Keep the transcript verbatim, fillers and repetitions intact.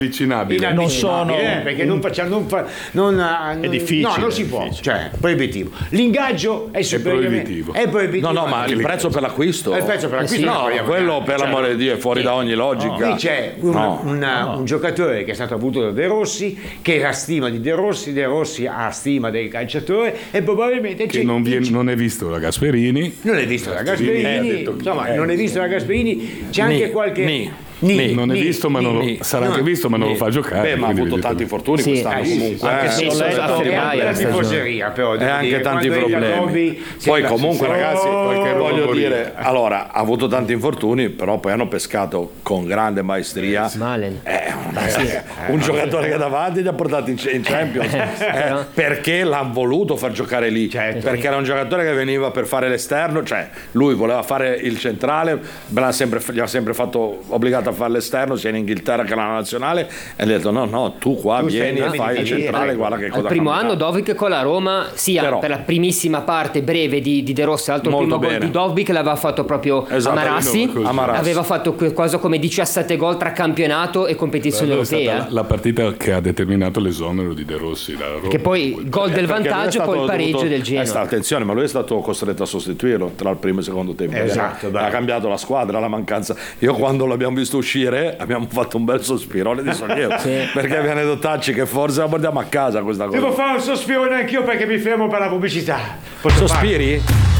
Avvicinabile. Non sono eh, perché non facciamo non fa, non, È difficile. no, non si può, cioè proibitivo. L'ingaggio è superiore, proibitivo. è proibitivo. No, no, ma il prezzo per l'acquisto. È il prezzo per l'acquisto, No, parliamo, quello per cioè, l'amore di Dio è fuori da ogni logica. Qui c'è un, No, una- un giocatore che è stato avuto da De Rossi, che ha stima di De Rossi, De Rossi ha stima del calciatore e probabilmente Che c'è non, viene- non è visto da Gasperini. non è visto da Eh, ha Gasperini, detto- insomma, eh. non è visto da Gasperini, c'è anche Ni, qualche ni, Ni, ni. Non è ni, visto, ma non lo, ni. sarà anche visto, ma non lo fa giocare. Beh, ma ha quindi avuto tanti evidentemente- infortuni Sì. quest'anno Eh, sì, comunque. anche eh. se ho letto è che anche la Bayern tifoseria, però E devo anche dire, tanti quando problemi. Jacobi Poi sembra comunque si- ragazzi, qualche voglio roba dire, allora ha avuto tanti infortuni, però poi hanno pescato con grande maestria. Malen. Eh, un giocatore che davanti li ha portati in, in Champions eh, perché l'hanno voluto far giocare lì, Certo. perché era un giocatore che veniva per fare l'esterno, cioè lui voleva fare il centrale, me l'ha sempre, gli ha sempre fatto obbligato a fare l'esterno sia in Inghilterra che alla nazionale, e gli ha detto no no tu qua Tu vieni sei- e fai il devi centrale, dire, guarda che cosa Al primo cambierà. anno Dovic con la Roma, sia Però- per la primissima parte breve di, di De Rossi, l'altro Molto primo gol bene. di Dovic l'aveva fatto proprio Esatto, a Marassi, così. A Marassi. aveva fatto que- cosa come diciassette gol tra campionato e competizione Quella è stata europea, la, la partita che ha determinato l'esonero di De Rossi da Roma. che poi il gol del Eh, perché lui è vantaggio stato poi il pareggio dovuto- del eh, Genoa. sta- attenzione, ma lui è stato costretto a sostituirlo tra il primo e il secondo tempo. Esatto, ha bravo. cambiato la squadra, la mancanza. Io quando l'abbiamo visto uscire abbiamo fatto un bel sospirone di sollievo, perché abbiamo detto Tacci che forse la portiamo a casa questa cosa. Devo fare un sospirone anch'io perché mi fermo per la pubblicità. Posso farlo? Sospiri?